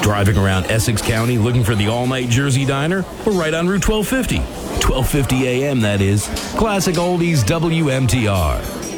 Driving around Essex County looking for the all-night Jersey diner? We're right on Route 1250. 1250 AM, that is. Classic Oldies WMTR.